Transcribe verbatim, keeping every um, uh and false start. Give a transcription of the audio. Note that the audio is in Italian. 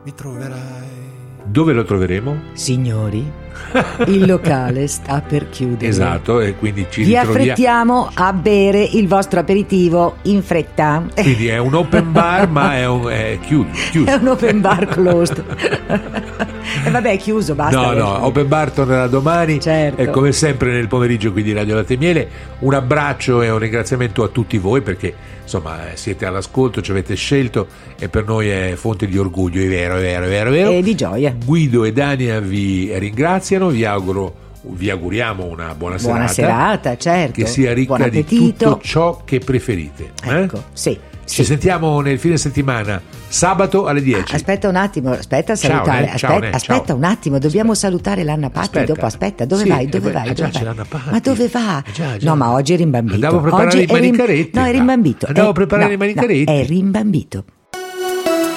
mi troverai. Dove lo troveremo? Signori, il locale sta per chiudere. Esatto, e quindi ci Vi ritroviamo. affrettiamo a bere il vostro aperitivo in fretta. Quindi è un open bar, ma è, un, è chiuso, chiuso. È un open bar closed. E vabbè, è chiuso, basta. No, no, Open Bar tornerà domani. Certo. E come sempre nel pomeriggio qui di Radio Latte e Miele. Un abbraccio e un ringraziamento a tutti voi, perché insomma siete all'ascolto, ci avete scelto e per noi è fonte di orgoglio, è vero, è vero, è vero, è vero. E di gioia. Guido e Dania vi ringraziano, vi auguro, vi auguriamo una buona, Buona serata, serata, certo. che sia ricca Buon di appetito. tutto ciò che preferite. eh? Ecco, sì. Ci sì. sentiamo nel fine settimana, sabato alle dieci. Aspetta un attimo, aspetta a Ciao, salutare. Ne, ciao, aspetta, Ne, aspetta ciao. un attimo, dobbiamo salutare l'Anna Patti Aspetta. dopo. Aspetta, dove Sì, vai? Dove eh, vai? eh, già Dove c'è vai? l'Anna Patti. Ma dove va? Eh, già, già. No, ma oggi è rimbambito. Andavo a preparare Oggi i è rim- manicaretti. No, è rimbambito. Andavo È- a preparare no, i manicaretti. no, è rimbambito.